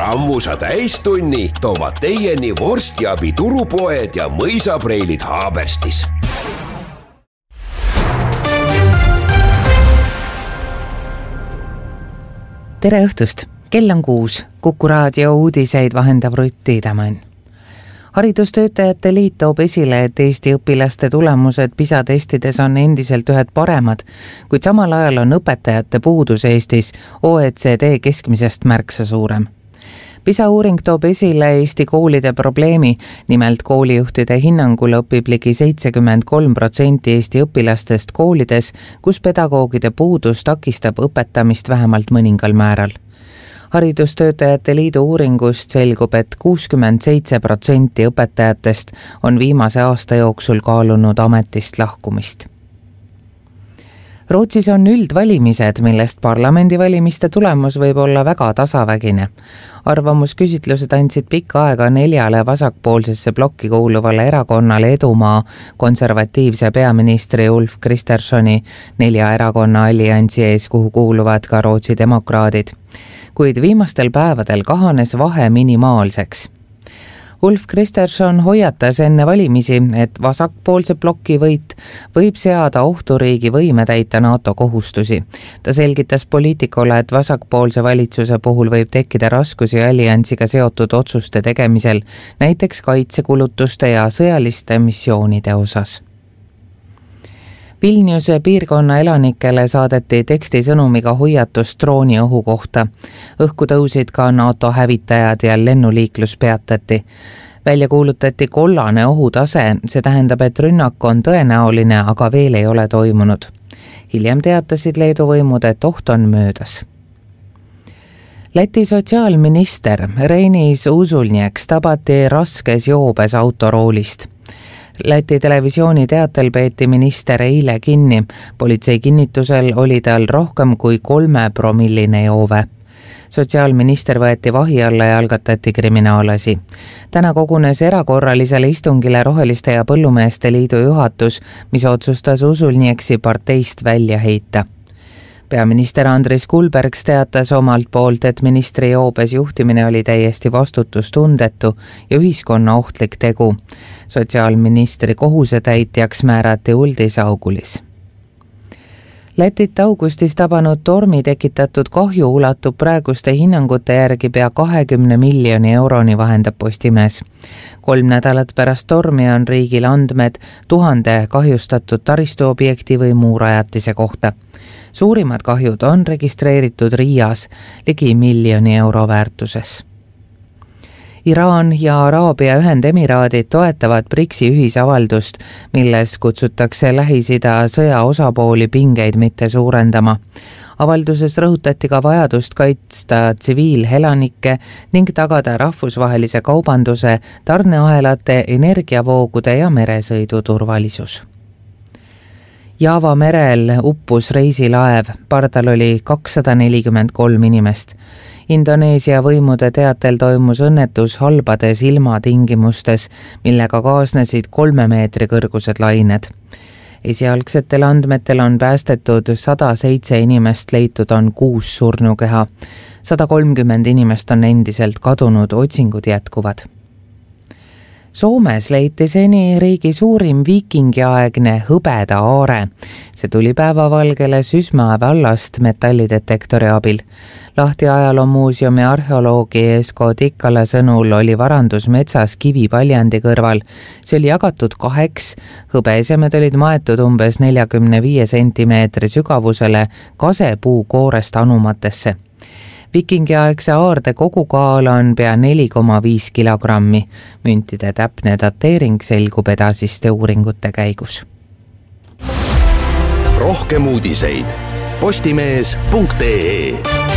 Sammusa täistunni toovad teieni vorstiabi turupoed ja mõisapreilid Haaberstis. Tere õhtust! Kell on 6. Kuku raadio uudiseid vahendab Rutt Tiidemann. Haridustöötajate liit toob esile, et Eesti õpilaste tulemused PISA-testides on endiselt ühed paremad, kuid samal ajal on õpetajate puudus Eestis OECD keskmisest märksa suurem. PISA-uuring toob esile Eesti koolide probleemi, nimelt koolijuhtide hinnangul õpib ligi 73% Eesti õpilastest koolides, kus pedagoogide puudus takistab õpetamist vähemalt mõningal määral. Haridustöötajate liidu uuringust selgub, et 67% õpetajatest on viimase aasta jooksul kaalunud ametist lahkumist. Rootsis on üldvalimised, millest parlamendivalimiste tulemus võib olla väga tasavägine. Arvamusküsitlused andsid pikka aega 4 vasakpoolsesse plokki kuuluvale erakonnale Edumaa konservatiivse peaministri Ulf Kristerssoni 4 erakonna alliansi ees, kuhu kuuluvad ka Rootsi demokraadid. Kuid viimastel päevadel kahanes vahe minimaalseks. Ulf Kristersson hoiatas enne valimisi, et vasakpoolse ploki võit võib seada ohtu riigi võime täita NATO kohustusi. Ta selgitas poliitikule, et vasakpoolse valitsuse puhul võib tekkida raskusi alliansiga seotud otsuste tegemisel, näiteks kaitsekulutuste ja sõjaliste missioonide osas. Vilniuse piirkonna elanikele saadeti tekstisõnumiga hoiatus drooniohu kohta. Õhku tõusid ka NATO hävitajad ja lennuliiklus peatati. Välja kuulutati kollane ohutase, see tähendab, et rünnak on tõenäoline, aga veel ei ole toimunud. Hiljem teatasid Leedu võimud, et oht on möödas. Läti sotsiaalminister Reinis Usulnieks tabati raskes joobes autoroolist. Läti televisiooni teatel peeti minister eile kinni. Politsei kinnitusel oli tal rohkem kui 3-promilline joove. Sotsiaalminister võeti vahi alla ja algatati kriminaalasi. Täna kogunes erakorralisele istungile Roheliste ja Põllumeeste liidu juhatus, mis otsustas Usulnieksi parteist välja heita. Peaminister Andris Kulbergs teatas omalt poolt, et ministri joobes juhtimine oli täiesti vastutustundetu ja ühiskonna ohtlik tegu. Sotsiaalministri kohusetäitjaks määrati Uldis Augulis. Lätit augustis tabanud tormi tekitatud kahju ulatub praeguste hinnangute järgi pea 20 miljoni euroni, vahendab Postimees. 3 nädalat pärast tormi on riigil andmed 1000 kahjustatud taristuobjekti või muu rajatise kohta. Suurimad kahjud on registreeritud Riias ligi 1 miljoni euro väärtuses. Iraan ja Araabia Ühendemiraadid toetavad BRICS-i ühisavaldust, milles kutsutakse Lähis-Ida sõja osapooli pingeid mitte suurendama. Avalduses rõhutati ka vajadust kaitsta tsiviilelanikke ning tagada rahvusvahelise kaubanduse, tarneahelate, energiavoogude ja meresõidu turvalisus. Jaava merel uppus reisilaev, pardal oli 243 inimest. Indoneesia võimude teatel toimus õnnetus halbades ilmatingimustes, millega kaasnesid 3 meetri kõrgused lained. Esialgsetel andmetel on päästetud 107 inimest, leitud on 6 surnukeha. 130 inimest on endiselt kadunud, otsingud jätkuvad. Soomes leiti seni riigi suurim viikingiaegne hõbeda aare. See tuli päevavalgele Sysmäe vallast metallidetektori abil. Lahti ajaloomuuseumi arheoloogi Esko Tikkala sõnul oli varandus metsas kivipaljandi kõrval. See oli jagatud 2, hõbeesemed olid maetud umbes 45 sentimeetri sügavusele kasepuu koorest anumatesse. Vikingiaegse aarde kogukaal on pea 4,5 kilogrammi. Müntide täpne dateering selgub edasiste uuringute käigus. Rohkem uudiseid postimees.ee.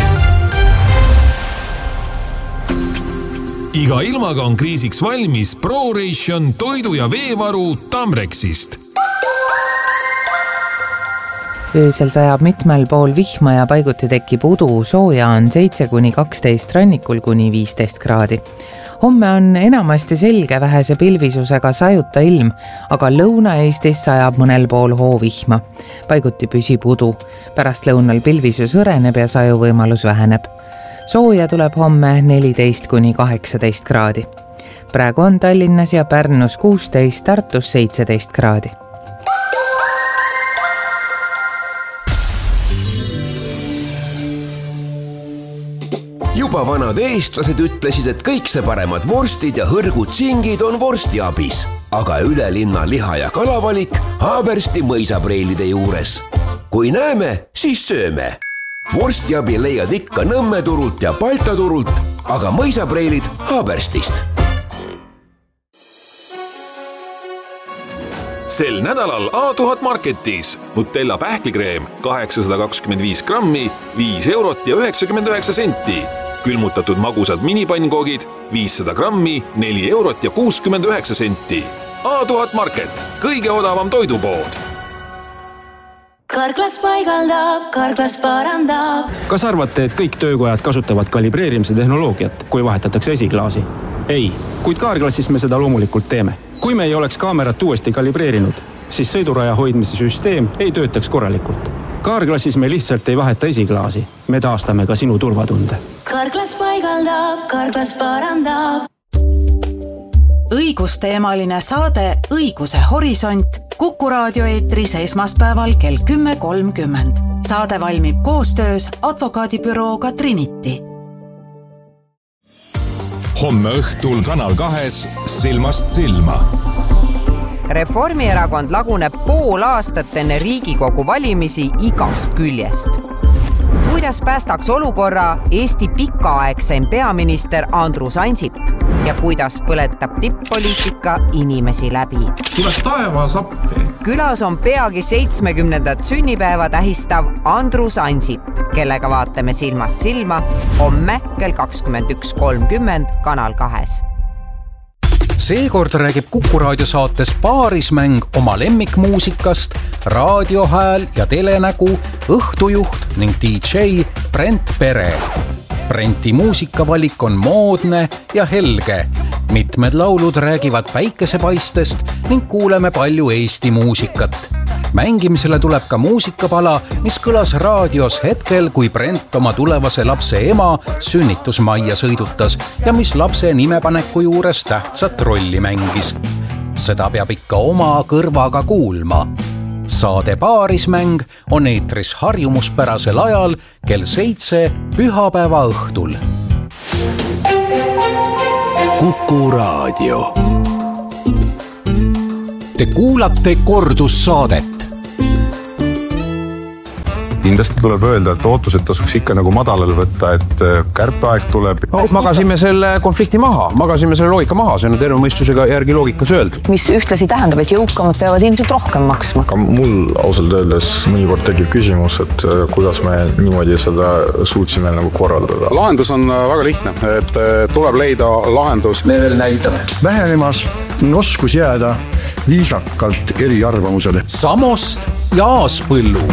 Iga ilmaga on kriisiks valmis ProRation toidu- ja veevaru Tamrexist. Öösel sajab mitmel pool vihma ja paiguti tekib udu, sooja on 7-12 rannikul kuni 15 kraadi. Homme on enamasti selge vähese pilvisusega sajuta ilm, aga Lõuna-Eestis sajab mõnel pool hoovihma. Paiguti püsib udu. Pärast lõunal pilvisus õreneb ja sajuvõimalus väheneb. Sooja tuleb homme 14–18 kraadi. Praegu on Tallinnas ja Pärnus 16, Tartus 17 kraadi. Juba vanad eestlased ütlesid, et kõik see paremad vorstid ja hõrgud singid on vorstiabis. Aga üle linna liha- ja kalavalik Haabersti mõisapreilide juures. Kui näeme, siis sööme. Vorstiabi leiad ikka Nõmme turult ja Balta turult, aga mõisapreilid Haaberstist. Sel nädalal A1000 Marketis Nutella pähklikreem 825 grammi, 5 eurot ja 99 senti. Külmutatud magusad minipannkogid 500 grammi, 4 eurot ja 69 senti. A1000 Market, kõige odavam toidupood. Karklas paigaldab, Karklas parandab. Kas arvate, et kõik töökojad kasutavad kalibreerimise tehnoloogiat, kui vahetatakse esiklaasi? Ei, kuid Karklassis me seda loomulikult teeme. Kui me ei oleks kaamerat uuesti kalibreerinud, siis sõiduraja hoidmise süsteem ei töötaks korralikult. Karklassis me lihtsalt ei vaheta esiklaasi. Me taastame ka sinu turvatunde. Karklas paigaldab, Karklas parandab. Õigusteemaline saade Õiguse horisont Kuku raadio eetris esmaspäeval kell 10.30. Saade valmib koostöös advokaadibürooga Trinity. Homme õhtul Kanal 2 Silmast silma. Reformierakond laguneb pool aastat enne Riigikogu valimisi igast küljest. Kuidas päästaks olukorra Eesti pikaaegseim peaminister Andrus Ansip ja kuidas põletab tipp-poliitika inimesi läbi? Tuleb taevas appi. Külas on peagi 70. sünnipäeva tähistav Andrus Ansip, kellega vaatame silmast silma homme kell 21.30 Kanal 2. Seekord räägib Kuku raadiosaates Paarismäng oma lemmikmuusikast, raadiohääl ja telenägu, õhtujuht ning DJ Brent Pere. Brenti muusikavalik on moodne ja helge. Mitmed laulud räägivad päikesepaistest ning kuuleme palju Eesti muusikat. Mängimisele tuleb ka muusikapala, mis kõlas raadios hetkel, kui Brent oma tulevase lapse ema sünnitusmajja sõidutas ja mis lapse nimepaneku juures tähtsat rolli mängis. Seda peab ikka oma kõrvaga kuulma. Saade Paarismäng on eetris harjumuspärasel ajal kell 7 pühapäeva õhtul. Kuku raadio. Te kuulate kordussaadet. Kindlasti tuleb öelda, et ootused tasuks ikka nagu madalal võtta, et kärpeaeg tuleb. Magasime selle konflikti maha, magasime selle loogika maha, see on terve mõistusega järgi loogikas öeldud. Mis ühtlasi tähendab, et jõukamad peavad ilmselt rohkem maksma. Aga mul ausalt öeldes mõnikord tekib küsimus, et kuidas me niimoodi seda suutsime nagu korraldada. Lahendus on väga lihtne, et tuleb leida lahendus. Me veel näitab vähenemas oskus jääda viisakalt eri arvamusele. Samost ja Aaspõllu.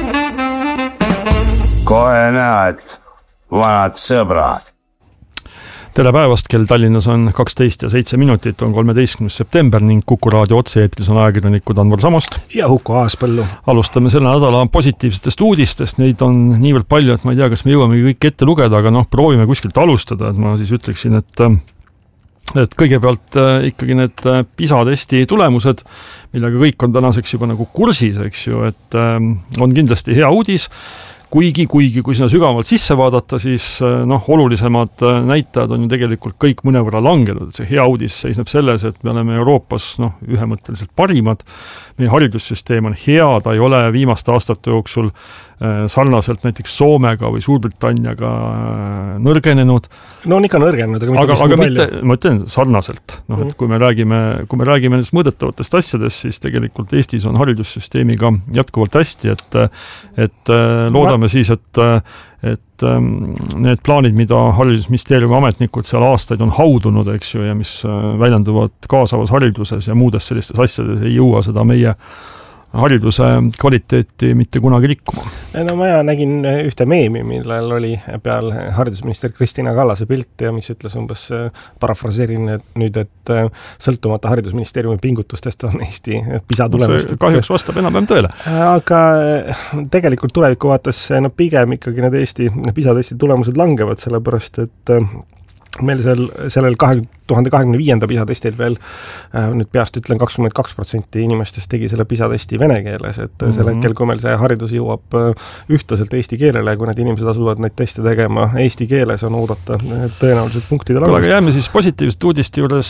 Kohe näed, vanad sõbrad. Tere päevast, kell Tallinnas on 12 ja 7 minutit, on 13. september ning Kuku raadio otse-eetris on ajakirjanikud Anvar Samost ja Huko Aaspõllu. Alustame selle nädala positiivsetest uudistest, neid on niivõrd palju, et ma ei tea, kas me jõuame kõik ette lugeda, aga proovime kuskilt alustada, et ma siis ütleksin, et kõigepealt ikkagi need PISA-testi tulemused, millega kõik on tänaseks juba nagu kursis, eks ju, et on kindlasti hea uudis. Kuigi, kui sinna sügavalt sisse vaadata, siis olulisemad näitajad on ju tegelikult kõik mõnevõrra langenud. See hea uudis seisneb selles, et me oleme Euroopas ühemõtteliselt parimad. Meie haridussüsteem on hea, ta ei ole viimaste aastate jooksul sarnaselt näiteks Soomega või Suurbritanniaga nõrgenenud. No on ikka nõrgenenud, aga mitte, ma ütlen sarnaselt. Et kui me räägime nendest mõõdetavatest asjadest, siis tegelikult Eestis on haridussüsteemiga jätkuvalt hästi, et loodame siis, et need plaanid, mida haridusministeeriumi ametnikud seal aastaid on haudunud, eks ju, ja mis väljenduvad kaasavas hariduses ja muudes sellistes asjades, ei jõua seda meie hariduse kvaliteeti mitte kunagi rikkuma. No ma nägin ühte meemi, millel oli peal haridusminister Kristina Kallase pilt ja mis ütles umbes, parafraseerin nüüd, et sõltumata haridusministeeriumi pingutustest on Eesti PISA tulemust. Kahjuks vastab enam-vähem tõele. Aga tegelikult tuleviku vaates pigem ikkagi need Eesti PISA testi tulemused langevad, sellepärast et meil sellel 2025. PISA-testil veel, nüüd peast ütlen 22% inimestest tegi selle PISA-testi vene keeles, et sel hetkel, kui meil see haridus jõuab ühtlaselt eesti keelele, kui need inimesed asuvad neid teste tegema eesti keeles, on oodata tõenäoliselt punktide langust. Aga jääme siis positiivsete uudiste juures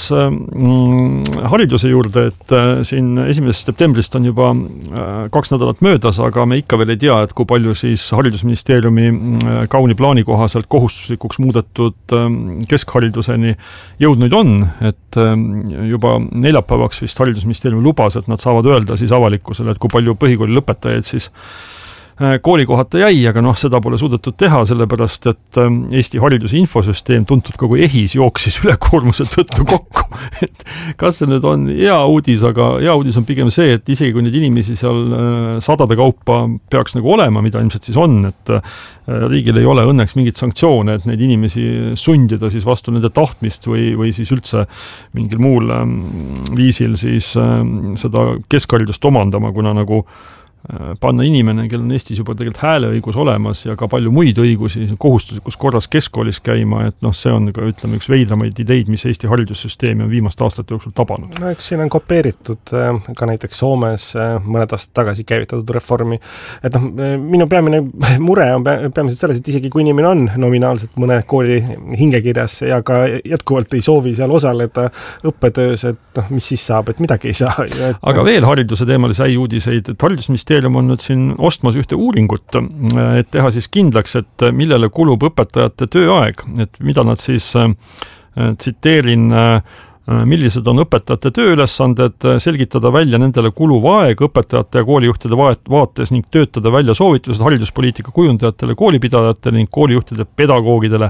hariduse juurde, et siin 1. septembrist on juba 2 nädalat möödas, aga me ikka veel ei tea, et kui palju siis haridusministeeriumi kauni plaani kohaselt kohustuslikuks muudetud keskhariduseni jõudnud on, et juba neljapäevaks vist haridusministeeriumi lubas, et nad saavad öelda siis avalikkusele, et kui palju põhikooli lõpetajaid siis koolikohata jäi, aga seda pole suudetud teha, sellepärast, et Eesti hariduse infosüsteem, tuntud kogu EHIS, jooksis ülekoormuse tõttu kokku. Et kas see nüüd on hea uudis, aga hea uudis on pigem see, et isegi kui neid inimesi seal sadade kaupa peaks nagu olema, mida ilmselt siis on, et riigil ei ole õnneks mingit sanktsioone, et neid inimesi sundida siis vastu nende tahtmist või siis üldse mingil muul viisil siis seda keskharidust omandama, kuna nagu panna inimene, kellel on Eestis juba tegelikult hääleõigus olemas ja ka palju muid õigusi kohustuslikus korras keskkoolis käima, et see on ka, ütleme, üks veidramaid ideid, mis Eesti haridussüsteemi on viimaste aastate jooksul tabanud. No eks siin on kopeeritud ka näiteks Soomes mõned aastad tagasi käivitatud reformi. Et minu peamine mure on peamiselt selles, et isegi kui inimene on nominaalselt mõne kooli hingekirjas ja ka jätkuvalt ei soovi seal osaleda õppetöös, et mis siis saab, et midagi ei saa. Aga veel hariduse teemalisi häid uudiseid, et haridusministeerium on nüüd siin ostmas ühte uuringut, et teha siis kindlaks, et millele kulub õpetajate tööaeg, et mida nad siis tsiteerin, millised on õpetajate tööülesanded, selgitada välja nendele kuluv aeg õpetajate ja koolijuhtide vaates ning töötada välja soovitused hariduspoliitika kujundajatele, koolipidajatele ning koolijuhtide pedagoogidele.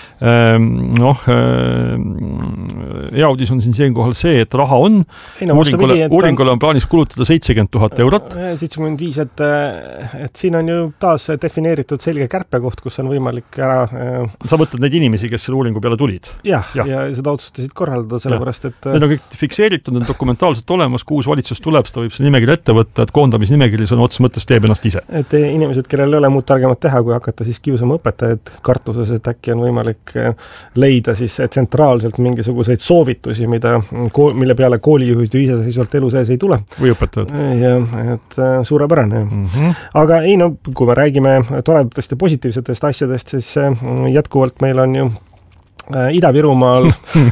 Hea uudis on siin siinkohal see, et raha on. Uuringule on plaanis kulutada 70 000 eurot. 75, et siin on ju taas defineeritud selge kärpekoht, kus on võimalik ära... Sa mõtled neid inimesi, kes selle uuringu peale tulid? Ja seda otsustasid korraldada, sellepärast, et... Need on kõik fikseeritud, need on dokumentaalselt olemas, kui uus valitsus tuleb, seda võib see nimekiri ette võtta, et koondamisnimekiri on ots mõttes teeb ennast ise. Et inimesed, kellel ei ole muud targemat teha, kui hakata siis kiusama õpetajad kartuses, et äkki on võimalik leida siis tsentraalselt mingisuguseid soovitusi, mille peale koolijuhid ju iseseisvalt elu sees ei tule. Või õpetajad. Ja, et suurepärane. Aga ei, kui me räägime toredatest ja positiivsetest asjadest, siis jätkuvalt meil on ju Ida-Virumaal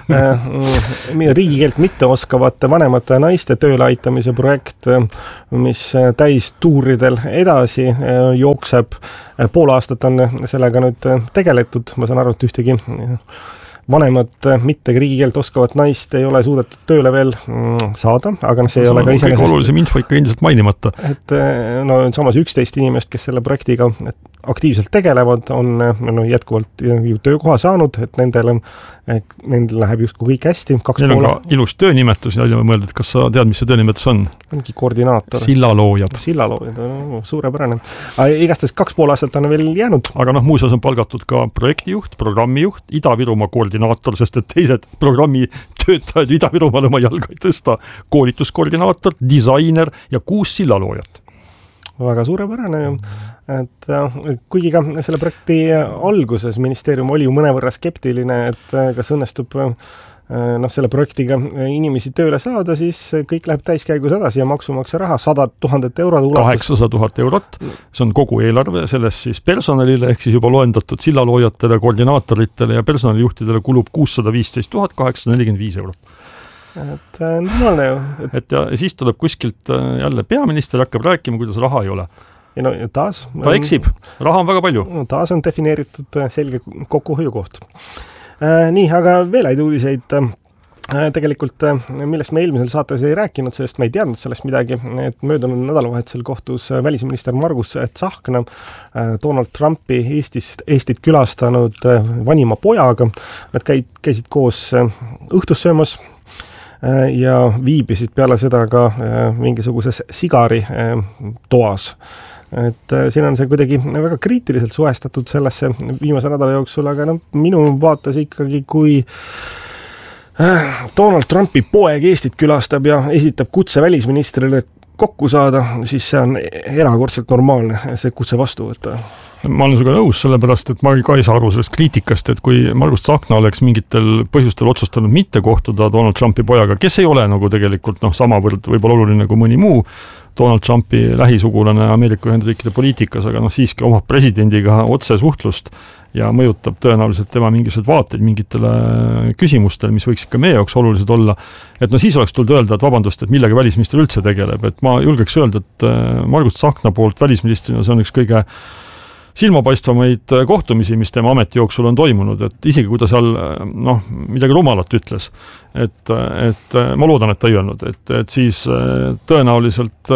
riigikeelt mitte oskavate vanemate naiste tööle aitamise projekt, mis täistuuridel edasi jookseb. Pool aastat on sellega nüüd tegeletud, ma saan aru, et ühtegi vanemat mitte riigikeelt oskavat naist ei ole suudetud tööle veel saada, aga see ei ole ka isegi olulisem info ikka endiselt mainimata. Et samas 11 inimest, kes selle projektiga aktiivselt tegelevad, on jätkuvalt ju töökoha saanud, et nendel läheb justkui kõik hästi. Neil on ka ilus töönimetus ja mõeldud, kas sa tead, mis see töönimetus on? Ongi koordinaator. Sillaloojad. Sillaloojad, suurepärane. Igastes 2,5 aastat on veel jäänud. Aga muuseas on palgatud ka projektijuht, programmijuht, Ida-Virumaa koordinaator, sest et teised programmi töötajad Ida-Virumaal oma jalga ei tõsta, koolituskoordinaator, disainer ja 6 sillaloojat. Väga suurepärane, et kuigi ka selle projekti alguses ministeerium oli ju mõnevõrra skeptiline, et kas õnnestub selle projektiga inimesi tööle saada, siis kõik läheb täiskäigus edasi ja maksumaksja raha 100 000 eurot ulatus. 800 000 eurot, see on kogu eelarve, sellest siis personalile ehk siis juba loendatud sillaloojatele, koordinaatoritele ja personalijuhtidele kulub 615 845 eurot. Et normaalne ju. Et ja siis tuleb kuskilt jälle peaminister hakkab rääkima, kuidas raha ei ole. Ja taas... Ta eksib, raha on väga palju. Taas on defineeritud selge kokkuhoiukoht. Nii, aga veel häid uudiseid. Tegelikult, millest me eelmisel saates ei rääkinud, sest me ei teadnud sellest midagi, et möödunud nädalavahetusel kohtus välisminister Margus Tsahkna Donald Trumpi Eestit külastanud vanima pojaga. Nad käisid koos õhtussöömas. ja viibisid peale seda ka mingisuguses sigari toas. Et siin on see kuidagi väga kriitiliselt suhestatud sellesse viimase nädala jooksul, aga minu vaates ikkagi, kui Donald Trumpi poeg Eestit külastab ja esitab kutse välisministrile kokku saada, siis see on erakordselt normaalne see kutse vastu võtta. Ma olen sinuga nõus, sellepärast, et ma ka ei saa aru sellest kriitikast, et kui Margus Tsahkna oleks mingitel põhjustel otsustanud mitte kohtuda Donald Trumpi pojaga, kes ei ole nagu tegelikult samavõrd võib-olla oluline kui mõni muu Donald Trumpi lähisugulane Ameerika Ühendriikide poliitikas, aga siiski omab presidendiga otse suhtlust ja mõjutab tõenäoliselt tema mingisugused vaateid mingitele küsimustel, mis võiks ikka meie jaoks olulised olla. Et siis oleks tulnud öelda, et vabandust, et millega välisminister üldse tegeleb. Et ma julgeks öelda, et Margus Tsahkna poolt välisministrina see on üks kõige silmapaistvamaid kohtumisi, mis tema ameti jooksul on toimunud, et isegi kui ta seal midagi rumalat ütles, et ma loodan, et ta ei öelnud, et siis tõenäoliselt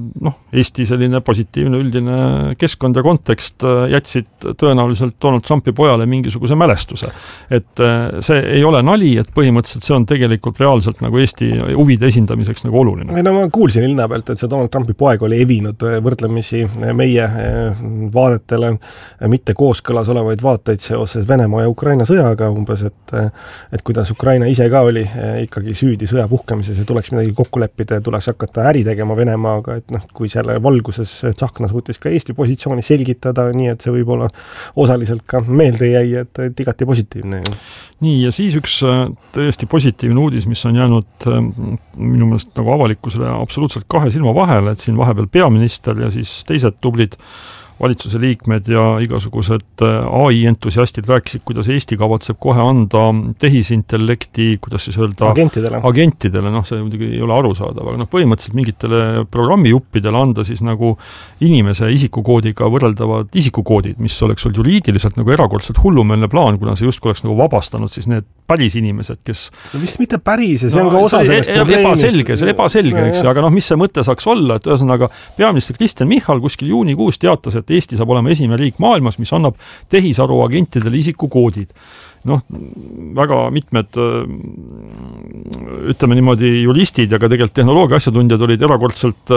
Eesti selline positiivne üldine keskkond ja kontekst jätsid tõenäoliselt Donald Trumpi pojale mingisuguse mälestuse. Et see ei ole nali, et põhimõtteliselt see on tegelikult reaalselt nagu Eesti huvide esindamiseks nagu oluline. Ma kuulsin linna pealt, et see Donald Trumpi poeg oli evinud võrdlemisi meie vaadetele mitte kooskõlas olevaid vaateid seoses Venemaa ja Ukraina sõjaga umbes, et kuidas Ukraina ise ka oli ikkagi süüdi sõja puhkemises ja tuleks midagi kokku leppida ja tuleks hakata äri tegema Venemaaga, et kui selle valguses Tsahkna suutis ka Eesti positsiooni selgitada, nii et see võib-olla osaliselt ka meelde jäi, et igati positiivne. Nii, ja siis üks tõesti positiivne uudis, mis on jäänud minu meelest nagu avalikkusele absoluutselt kahe silma vahele, et siin vahepeal peaminister ja siis teised tublid valitsuse liikmed ja igasugused AI-entusiastid rääkisid, kuidas Eesti kavatseb kohe anda tehisintellekti, kuidas siis öelda agentidele, see muidugi ei ole arusaadav, aga põhimõtteliselt mingitele programmijuppidele anda siis nagu inimese isikukoodiga võrreldavad isikukoodid, mis oleks olnud juriidiliselt nagu erakordselt hullumeelne plaan, kuna see justkui oleks nagu vabastanud siis need päris inimesed, kes vist mitte päris, see on ka osa sellest probleemist. See ebaselge, eks ju, aga mis see mõte saaks olla, et ühesõnaga peaminister Kristen Michal kuskil juunikuus teatas, et Eesti saab olema esimene riik maailmas, mis annab tehisaru agentidele isikukoodid. Väga mitmed ütleme niimoodi juristid ja ka tegelikult tehnoloogia asjatundjad olid erakordselt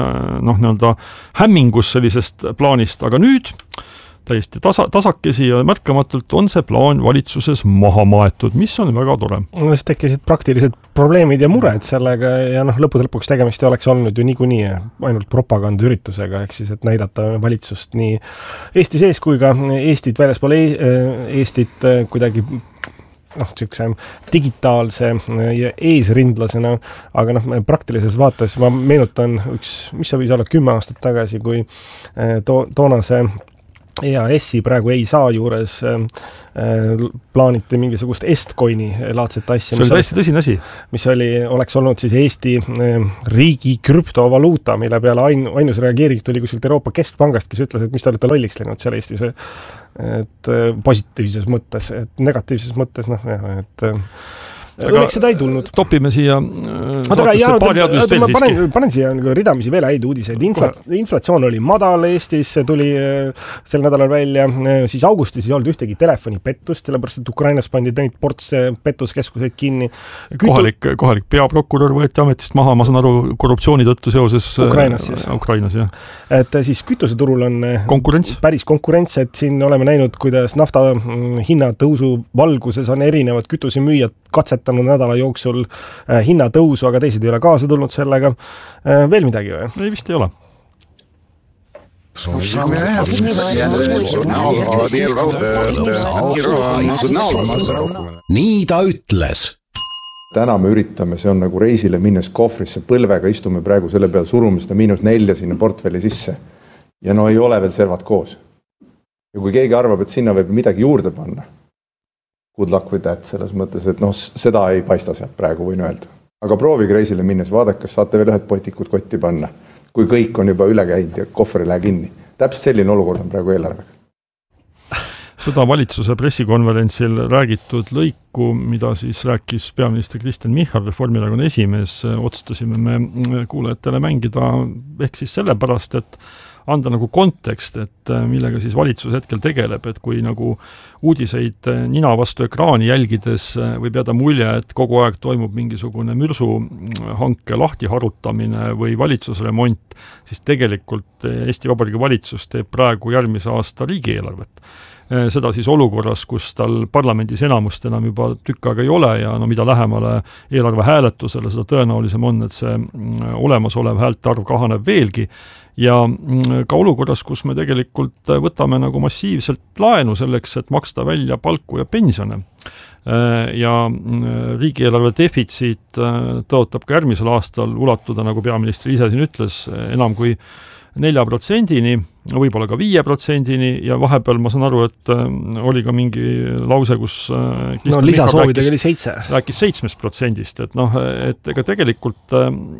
hämmingus sellisest plaanist, aga nüüd täiesti tasakesi ja märkamatult on see plaan valitsuses maha maetud, mis on väga tore. Siis tekkisid praktilised probleemid ja mured sellega ja lõppude lõpuks tegemist oleks olnud ju niikuinii ainult propagandaüritusega, ehk siis, et näidata valitsust nii Eesti sees kui ka Eestit väljaspool Eestit kuidagi niisuguse digitaalse ja eesrindlasena, aga praktilises vaates ma meenutan mis see võis olla 10 aastat tagasi, kui toonase EAS-i praegu ei saa juures plaaniti mingisugust Estcoini laadset asja. See oli täiesti tõsine asi. Mis oleks olnud siis Eesti riigi krüptovaluuta, mille peale ainus reageering tuli kuskilt Euroopa Keskpangast, kes ütles, et mis te olete lolliks läinud seal Eestis. Et positiivses mõttes, et negatiivses mõttes, õnneks seda ei tulnud. Topime siia saatesse paari head uudist veel siiski. Ma panen siia ridamisi veel häid uudiseid. Inflatsioon oli madal Eestis, tuli sel nädalal välja, siis augustis ei olnud ühtegi telefonipettust, sellepärast, et Ukrainas pandi neid ports pettuskeskuseid kinni. Kohalik peaprokurör võeti ametist maha, ma saan aru, korruptsiooni tõttu seoses Ukrainas, jah. Et siis kütuseturul on päris konkurents, et siin oleme näinud, kuidas nafta hinnatõusu valguses on erinevad kütusemüüjad katsetanud nädala jooksul hinnatõusu, aga teised ei ole kaasa tulnud sellega. Veel midagi või? Ei, vist ei ole. Nii ta ütles. Täna me üritame, see on nagu reisile minnes kohvrisse, põlvega istume praegu selle peal, surume seda -4 sinna portfelli sisse. Ja ei ole veel servad koos. Ja kui keegi arvab, et sinna võib midagi juurde panna, good luck with that, selles mõttes, et seda ei paista sealt praegu, võin öelda. Aga proovige reisile minnes, vaadake, kas saate veel ühed potikud kotti panna, kui kõik on juba üle käinud ja kohver ei lähe kinni. Täpselt selline olukord on praegu eelarvega. Seda valitsuse pressikonverentsil räägitud lõiku, mida siis rääkis peaminister Kristen Michal, Reformierakonna esimees, otsustasime me kuulajatele mängida ehk siis sellepärast, et anda nagu kontekst, et millega siis valitsus hetkel tegeleb, et kui nagu uudiseid nina vastu ekraani jälgides võib jääda mulje, et kogu aeg toimub mingisugune mürsuhanke lahtiharutamine või valitsusremont, siis tegelikult Eesti Vabariigi valitsus teeb praegu järgmise aasta riigieelarvet. Seda siis olukorras, kus tal parlamendis enamust enam juba tükk aega ei ole ja no mida lähemale eelarve hääletusele, seda tõenäolisem on, et see olemasolev häälte arv kahaneb veelgi. Ja ka olukorras, kus me tegelikult võtame nagu massiivselt laenu selleks, et maksta välja palku ja pensione. Ja riigieelarve defitsiit tõotab ka järgmisel aastal ulatuda, nagu peaminister ise siin ütles, enam kui 4%-ni, võib-olla ka 5%-ni ja vahepeal ma saan aru, et oli ka mingi lause, kus lisasoovidega oli 7. Rääkis 7%-st, et et ega tegelikult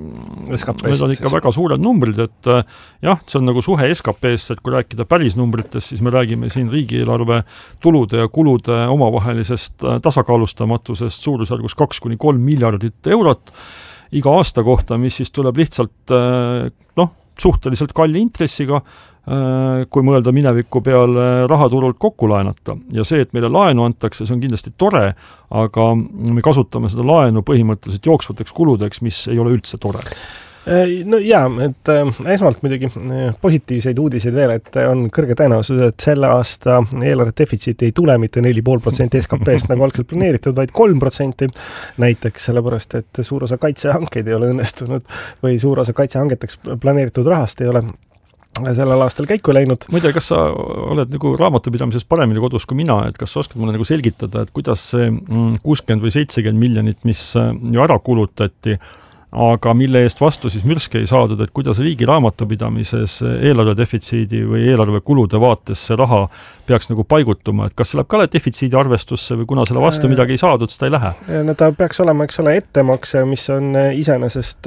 need on ikka väga suured numbrid, et jah, see on nagu suhe SKP-st, et kui rääkida päris numbritest, siis me räägime siin riigieelarve tulude ja kulude omavahelisest tasakaalustamatusest suurusjärgus 2–3 miljardit eurot iga aasta kohta, mis siis tuleb lihtsalt suhteliselt kalli intressiga, kui mõelda mineviku peale rahaturult kokku laenata. Ja see, et meile laenu antakse, see on kindlasti tore, aga me kasutame seda laenu põhimõtteliselt jooksvateks kuludeks, mis ei ole üldse tore. No jaa, et esmalt muidugi positiivseid uudiseid veel, et on kõrge tõenäosus, et selle aasta eelarve defitsiit ei tule mitte 4,5% SKP-st nagu algselt planeeritud, vaid 3% näiteks, sellepärast, et suur osa kaitsehankeid ei ole õnnestunud või suur osa kaitsehangeteks planeeritud rahast ei ole sellel aastal käiku läinud. Ma ei tea, kas sa oled nagu raamatupidamises paremini kodus kui mina, et kas sa oskad mulle nagu selgitada, et kuidas see 60 või 70 miljonit, mis ju ära kulutati, aga mille eest vastu siis mürske ei saadud, et kuidas riigi raamatupidamises eelarve defitsiidi või eelarve kulude vaates see raha peaks nagu paigutuma, et kas see läheb ka defitsiidi arvestusse või kuna selle vastu midagi ei saadud, seda ei lähe? No ta peaks olema, eks ole, ettemakse, mis on iseenesest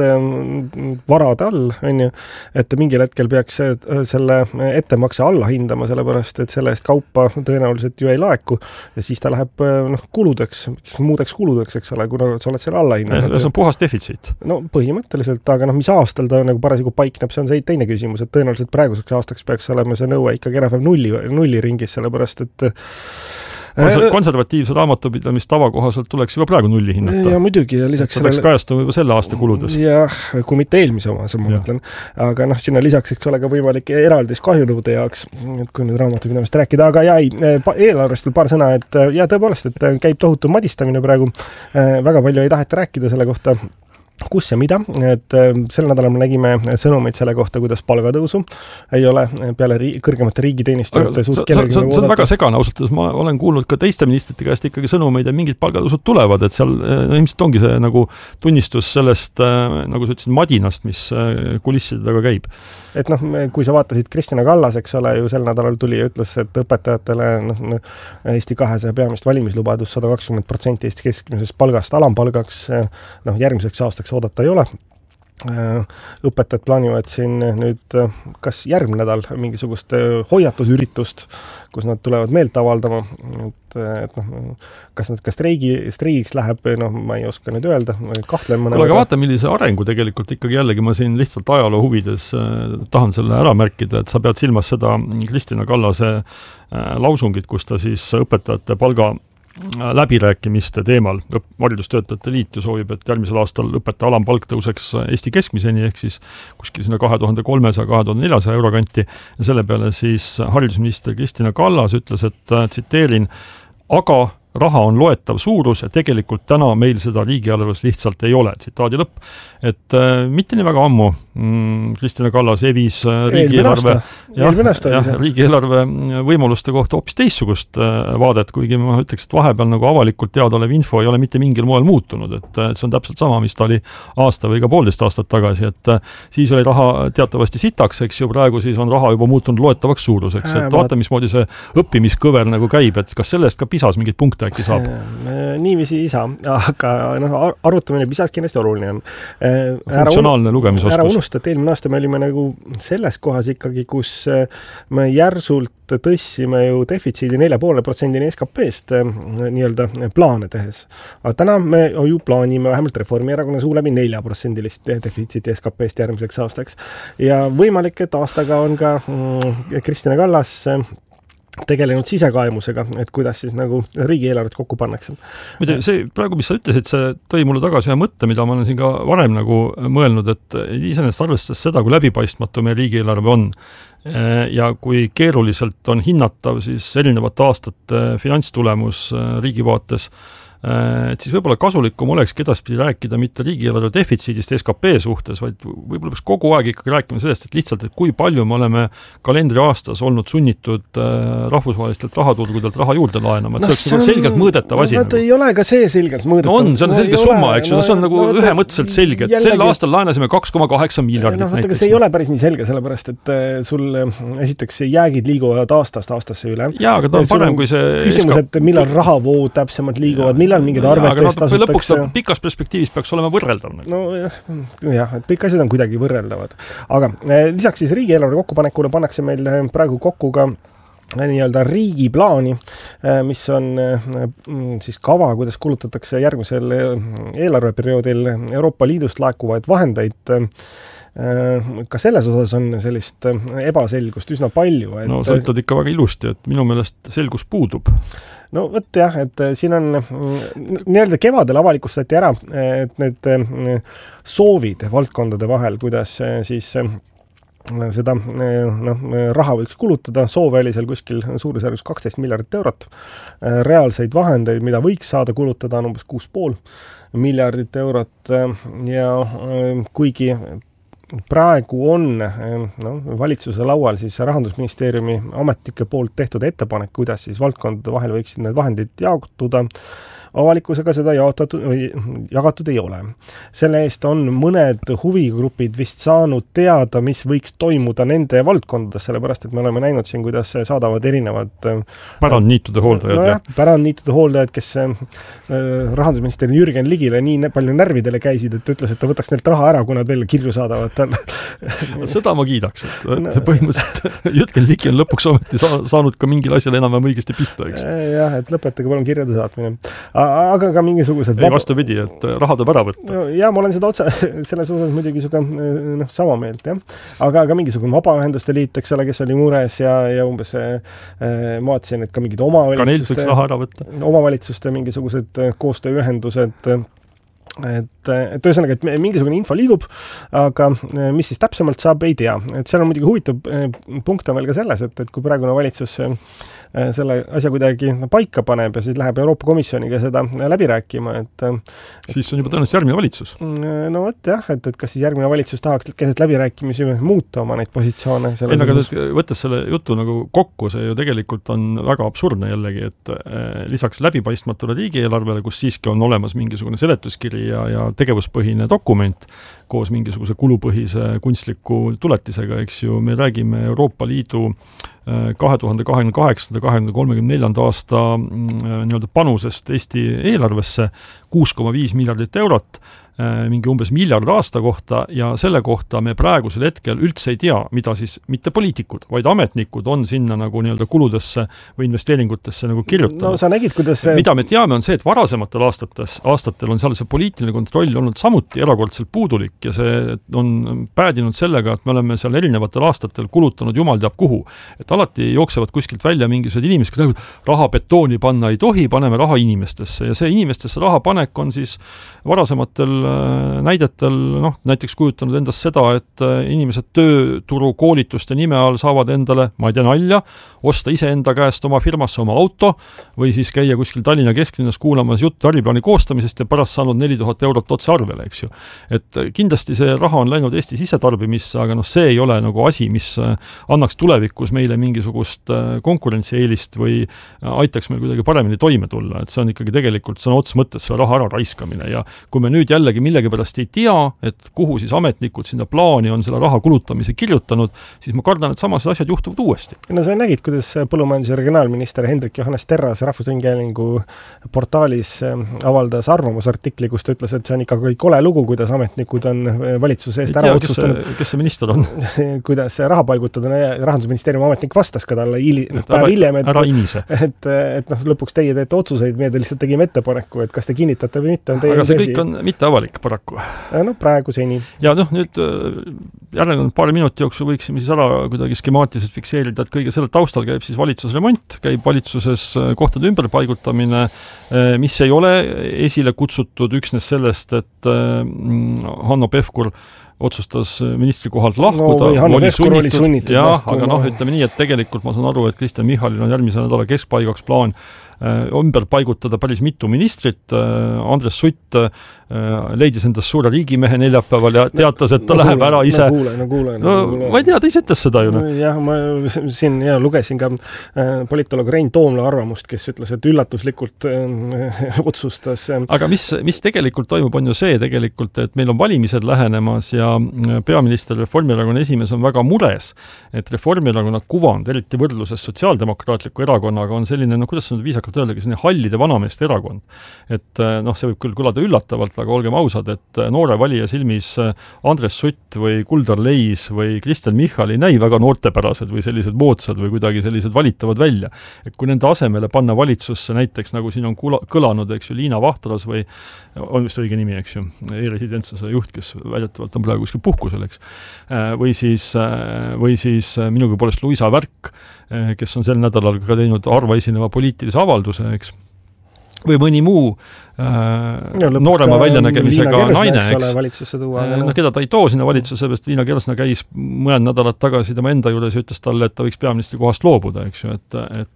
varade all, on ju, et mingil hetkel peaks selle ettemakse alla hindama, sellepärast, et selle eest kaupa tõenäoliselt ju ei laeku ja siis ta läheb kuludeks, muudeks kuludeks, eks ole, kuna sa oled selle alla hinnanud. See on puhas defitsiit. No põhimõtteliselt, aga mis aastal ta nagu parasjagu paikneb, see on see teine küsimus, et tõenäoliselt praeguseks aastaks peaks olema see nõue ikkagi enam nulli ringis, sellepärast et konservatiivse raamatupidamist tavakohaselt tuleks juba praegu nulli hinnata. Ja muidugi, ja lisaks peaks kajastuma juba selle aasta kuludes. Jah, kui mitte eelmise oma, ma mõtlen. Aga sinna lisaks eks ole ka võimalik eraldis kahjunõude jaoks, et kui nüüd raamatupidamist rääkida, aga eelarvest veel paar sõna, et ja tõepoolest, et käib tohutu madistamine praegu, väga palju ei taheta rääkida selle kohta, kus ja mida, et sel nädalal me nägime sõnumeid selle kohta, kuidas palgatõusu ei ole peale kõrgemate riigiteenistujate see on väga segane ausalt, ma olen kuulnud ka teiste ministrite käest ikkagi sõnumeid ja mingid palgatõusud tulevad, et seal ilmselt ongi see nagu tunnistus sellest, nagu sa ütlesid, madinast, mis kulisside taga käib. Et kui sa vaatasid Kristina Kallas, eks ole, ju sel nädalal tuli ja ütles, et õpetajatele Eesti 200 peamist valimislubadus 120% Eesti keskmisest palgast alampalgaks järgmiseks aastaks oodata ei ole. Õpetajad plaanivad siin nüüd kas järgmine nädal mingisugust hoiatusüritust, kus nad tulevad meelt avaldama, et kas nad ka streigiks läheb, ma ei oska nüüd öelda, kahtlema. Aga vaata, millise arengu tegelikult ikkagi jällegi ma siin lihtsalt ajaloo huvides tahan selle ära märkida, et sa pead silmas seda Kristina Kallase lausungit, kus ta siis õpetajate palga läbirääkimiste teemal. Haridustöötajate liit ju soovib, et järgmisel aastal õpetaja alampalk tõuseks Eesti keskmiseni, ehk siis kuskil sinna 2300–2400 euro kanti ja selle peale siis haridusminister Kristina Kallas ütles, et tsiteerin, aga raha on loetav suurus ja tegelikult täna meil seda riigieelarves lihtsalt ei ole. Tsitaadi lõpp. Et mitte nii väga ammu Kristina Kallas evis riigieelarve võimaluste kohta hoopis teissugust vaadet, kuigi ma ütleks, et vahepeal nagu avalikult teadaolev info ei ole mitte mingil moel muutunud, et see on täpselt sama, mis ta oli aasta või ka 1,5 aastat tagasi, et siis oli raha teatavasti sitaks, eks ju, praegu siis on raha juba muutunud loetavaks suuruseks, et vaata, mismoodi see õppimiskõver nagu käib, et kas sellest ka pisas mingid punkte äkki saab? Niiviisi ei saa, aga arvutamine pisas kindlasti oluline on. Funktsionaalne lugemisoskus. Ära unusta, et eelmine aasta me olime nagu selles kohas ikkagi, kus me järsult tõssime ju defitsiidi 4,5% SKP-st nii-öelda plaane tehes. Aga täna me ju plaanime vähemalt Reformierakonna suu läbi 4% defitsiiti SKP-st järgmiseks aastaks. Ja võimalik, et aastaga on ka Kristina Kallas tegelenud sisekaemusega, et kuidas siis nagu riigieelarvet kokku pannakse. See praegu, mis sa ütlesid, see tõi mulle tagasi ühe mõtte, mida ma olen siin ka varem nagu mõelnud, et iseenesest arvestades seda, kui läbipaistmatu meie riigieelarve on ja kui keeruliselt on hinnatav siis erinevate aastate finantstulemus riigi vaates, et siis võib-olla kasulikum olekski edaspidi rääkida mitte riigieelarve defitsiidist SKP suhtes, vaid võib-olla peaks kogu aeg ikkagi rääkima sellest, et lihtsalt, et kui palju me oleme kalendriaastas olnud sunnitud rahvusvahelistelt rahaturgudelt raha juurde laenama, et see oleks selgelt mõõdetav asi. Ei ole ka see selgelt mõõdetav. On, see on selge summa, eks ju, see on nagu ühemõtteliselt selge, et sel aastal laenasime 2,8 miljardit näiteks. See ei ole päris nii selge, sellepärast, et sul esiteks jäägid liiguvad aastasse üle. Jaa, aga ta on parem kui see küsimus, et millal rahavood täpsemalt liiguvad, millal mingid arvetest tasutakse. Lõpuks pikas perspektiivis peaks olema võrreldav. Jah, et kõik asjad on kuidagi võrreldavad. Aga lisaks siis riigieelarve kokkupanekule pannakse meil praegu kokku ka nii-öelda riigiplaani, mis on siis kava, kuidas kulutatakse järgmisel eelarveperioodil Euroopa Liidust laekuvaid vahendeid. Ka selles osas on sellist ebaselgust üsna palju. No sa ütled ikka väga ilusti, et minu meelest selgus puudub. No võt jah, et siin on nii-öelda kevadel avalikustati ära, et need soovid valdkondade vahel, kuidas siis seda raha võiks kulutada, soov oli seal kuskil suurusjärgus 12 miljardit eurot. Reaalseid vahendeid, mida võiks saada kulutada, on umbes 6,5 miljardit eurot ja kuigi praegu on valitsuse laual siis Rahandusministeeriumi ametnike poolt tehtud ettepanek, kuidas siis valdkondade vahel võiksid need vahendid jaotuda, avalikkusega seda jagatud ei ole. Selle eest on mõned huvigrupid vist saanud teada, mis võiks toimuda nende valdkondades, sellepärast, et me oleme näinud siin, kuidas saadavad erinevad pärandniitude hooldajad. Pärandniitude hooldajad, kes rahandusministeri Jürgen Ligile nii palju närvidele käisid, et ütles, et ta võtaks neilt raha ära, kui nad veel kirju saadavad. Seda ma kiidaks, et põhimõtteliselt Jürgen Ligi on lõpuks ometi saanud ka mingil asjal enam õigesti pihta, eks? Jah, et lõpetage palun kirjade saatmine. Aga ka mingisugused... Ei vastupidi, et raha tuleb ära võtta. Ja ma olen seda otse selles osas muidugi sama meelt, jah. Aga mingisugune vabaühenduste liit, eks ole, kes oli mures ja umbes ma vaatasin, et ka mingid omavalitsuste mingisugused koostööühendused, et ühesõnaga, et mingisugune info liigub, aga mis siis täpsemalt saab, ei tea. Et seal on muidugi huvitav punkt on veel ka selles, et kui praegune valitsus selle asja kuidagi paika paneb ja siis läheb Euroopa Komisjoniga seda läbi rääkima, et siis on juba tõenäoliselt järgmine valitsus. No võt jah, et kas siis järgmine valitsus tahaks keset läbirääkimisi muuta oma neid positsioone. Aga võttes selle jutu nagu kokku, see ju tegelikult on väga absurdne jällegi, et lisaks läbipaistmatule riigieelarvele, kus siiski on olemas mingisugune seletuskiri ja tegevuspõhine dokument koos mingisuguse kulupõhise kunstliku tuletisega, eks ju, me räägime Euroopa Liidu 2028-2034 aasta nii-öelda panusest Eesti eelarvesse 6,5 miljardit eurot, mingi umbes miljard aasta kohta ja selle kohta me praegusel hetkel üldse ei tea, mida siis mitte poliitikud, vaid ametnikud on sinna nagu nii-öelda kuludesse või investeeringutesse nagu kirjutanud. No sa nägid, kuidas mida me teame on see, et varasematel aastatel on seal see poliitiline kontroll olnud samuti erakordselt puudulik ja see on päädinud sellega, et me oleme seal erinevatel aastatel kulutanud jumal teab kuhu. Et alati jooksevad kuskilt välja mingisugused inimesed, kes raha betooni panna ei tohi, paneme raha inimestesse ja see inimestesse raha panek on siis varasematel näidetel, näiteks kujutanud endast seda, et inimesed tööturu koolituste nime all saavad endale, ma ei tea, nalja, osta iseenda käest oma firmasse oma auto või siis käia kuskil Tallinna kesklinnas kuulamas juttu äriplaani koostamisest ja pärast saanud 4000 eurot otse arvele, eks ju. Et kindlasti see raha on läinud Eesti sisetarbimisse, aga see ei ole nagu asi, mis annaks tulevikus meile mingisugust konkurentsieelist või aitaks meil kuidagi paremini toime tulla, et see on ikkagi tegelikult sõna otseses mõttes selle raha ära raiskamine ja kui me nüüd jällegi millegipärast ei tea, et kuhu siis ametnikud sinna plaani on selle raha kulutamise kirjutanud, siis ma kardan, et samased asjad juhtuvad uuesti. No sa nägid, kuidas põllumajandus- ja regionaalminister Hendrik Johannes Terras Rahvusringhäälingu portaalis avaldas arvamusartikli, kus ta ütles, et see on ikka kole lugu, kuidas ametnikud on valitsuse eest ära otsustanud. Kes see minister on? Kuidas raha paigutada, Rahandusministeeriumi ametnik vastas ka talle päev hiljem, et lõpuks teie teete otsuseid, meie te lihtsalt tegime ettepaneku, et kas te kinnitate või mitte. Aga see kõik on mitte avalik paraku. No praegu seni. Ja nüüd järele paari minuti jooksul võiksime siis ära kuidagi skemaatiliselt fikseerida, et kõige selle taustal käib siis valitsusremont, käib valitsuses kohtade ümberpaigutamine, mis ei ole esile kutsutud üksnes sellest, et Hanno Pevkur otsustas ministri kohalt lahkuda, oli sunnitud aga ütleme nii, et tegelikult ma saan aru, et Kristen Michalil on järgmise nädala keskpaigaks plaan ümber paigutada päris mitu ministrit. Andres Sutt leidis endast suure riigimehe neljapäeval ja teatas, et ta läheb ära ise. Ma ei tea, ta ise ütles seda ju. Jah, ma siin lugesin ka politoloog Rein Toomla arvamust, kes ütles, et üllatuslikult otsustas. Aga mis tegelikult toimub, on ju see tegelikult, et meil on valimised lähenemas ja peaminister Reformierakonna esimees on väga mures, et Reformierakonna kuvand, eriti võrdluses sotsiaaldemokraatliku erakonnaga on selline, kuidas on viisakalt öeldagi, selline hallide vanameeste erakond. Et see võib küll kõlada üllatavalt, aga olgem ausad, et noore valija silmis Andres Sutt või Kuldar Leis või Kristen Michal ei näi väga noortepärased või sellised moodsad või kuidagi sellised valitavad välja. Et kui nende asemele panna valitsusse näiteks, nagu siin on kõlanud, eks ju, Liina Vahtras või on vist õige nimi, eks ju, e-residentsuse juht, kes väidetavalt on praegu kuskil puhkusel, eks. Või siis minugi poolest Luisa Värk, kes on sel nädalal ka teinud harva esineva poliitilise avalduse, eks. Või mõni muu noorema väljanägemisega naine, eks. Keda ta ei too sinna valitsuse, seepärast Liina Kersna käis mõned nädalad tagasi tema enda juures ja ütles talle, et ta võiks peaministri kohast loobuda, eks ju,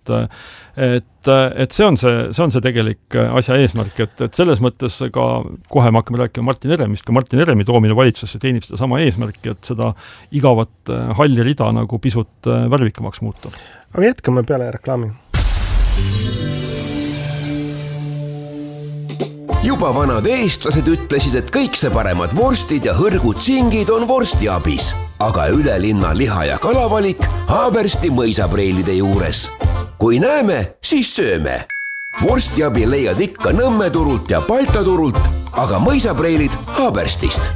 et see on see tegelik asja eesmärk, et selles mõttes ka kohe me hakkame rääkima Martin Heremist, ka Martin Heremi toomine valitsusse teenib seda sama eesmärki, et seda igavat halli rida nagu pisut värvikamaks muuta. Aga jätkame peale reklaami. Juba vanad eestlased ütlesid, et kõik see paremad vorstid ja hõrgud singid on vorstiabis, aga Ülelinna liha- ja kalavalik Haabersti mõisapreilide juures. Kui näeme, siis sööme. Vorstiabi leiad ikka Nõmme turult ja Balta turult, aga mõisapreilid Haaberstist.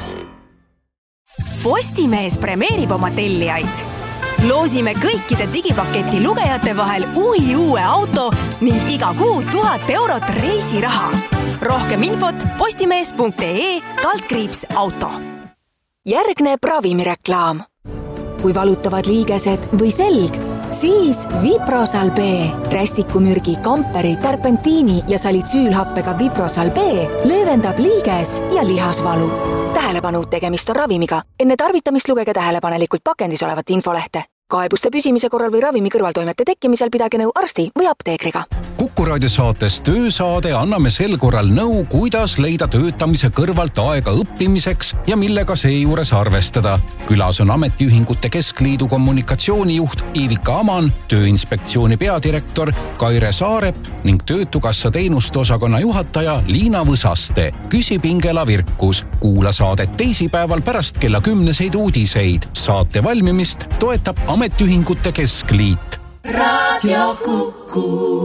Postimees premeerib oma tellijaid. Loosime kõikide digipaketi lugejate vahel uue auto ning iga kuu 1000 eurot reisiraha. Rohkem infot postimees.ee/auto. Järgneb ravimireklaam. Kui valutavad liigesed või selg, siis Viprosal B. Rästikumürgi, kamperi, terpentiini ja salitsüülhappega Viprosal B löövendab liiges ja lihasvalu. Tähelepanu, tegemist on ravimiga. Enne tarvitamist lugege tähelepanelikult pakendis olevat infolehte. Kaebuste püsimise korral või ravimi kõrvaltoimete tekkimisel pidage nõu arsti või apteekriga. Kuku raadio saates Töösaade anname sel korral nõu, kuidas leida töötamise kõrvalt aega õppimiseks ja millega seejuures arvestada. Külas on Ametiühingute Keskliidu kommunikatsioonijuht Iivika Aman, Tööinspektsiooni peadirektor Kaire Saarep ning Töötukassa teenuste osakonna juhataja Liina Võsaste. Küsib Ingela Virkus. Kuula saadet teisipäeval pärast kella 10 uudiseid. Saate valmimist toetab Ametiühingute Keskliit. Raadio Kuku.